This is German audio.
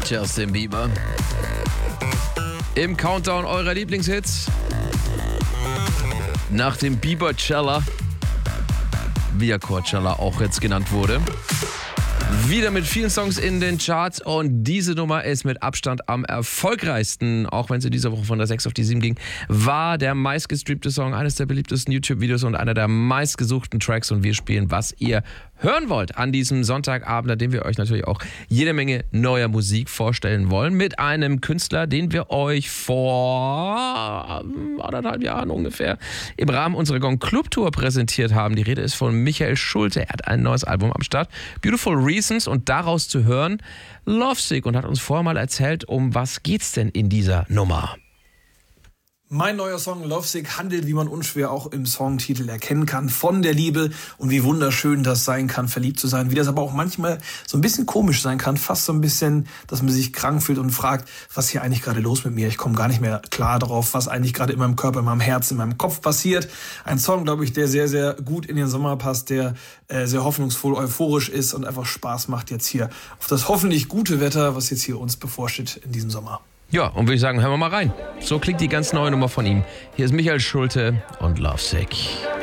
Justin Bieber. Im Countdown eurer Lieblingshits. Nach dem Bieber-Cella, wie er Coachella auch jetzt genannt wurde. Wieder mit vielen Songs in den Charts und diese Nummer ist mit Abstand am erfolgreichsten, auch wenn sie diese Woche von der 6 auf die 7 ging, war der meistgestreamte Song, eines der beliebtesten YouTube-Videos und einer der meistgesuchten Tracks und wir spielen, was ihr hören wollt an diesem Sonntagabend, an dem wir euch natürlich auch jede Menge neuer Musik vorstellen wollen, mit einem Künstler, den wir euch vor 1,5 Jahren ungefähr im Rahmen unserer Gong Club Tour präsentiert haben. Die Rede ist von Michael Schulte. Er hat ein neues Album am Start, Beautiful Reasons, und daraus zu hören Lovesick, und hat uns vorher mal erzählt, um was geht's denn in dieser Nummer. Mein neuer Song Lovesick handelt, wie man unschwer auch im Songtitel erkennen kann, von der Liebe und wie wunderschön das sein kann, verliebt zu sein. Wie das aber auch manchmal so ein bisschen komisch sein kann, fast so ein bisschen, dass man sich krank fühlt und fragt, was hier eigentlich gerade los mit mir? Ich komme gar nicht mehr klar darauf, was eigentlich gerade in meinem Körper, in meinem Herzen, in meinem Kopf passiert. Ein Song, glaube ich, der sehr, sehr gut in den Sommer passt, der sehr hoffnungsvoll, euphorisch ist und einfach Spaß macht jetzt hier auf das hoffentlich gute Wetter, was jetzt hier uns bevorsteht in diesem Sommer. Ja, und würde ich sagen, hören wir mal rein. So klingt die ganz neue Nummer von ihm. Hier ist Michael Schulte und Lovesick.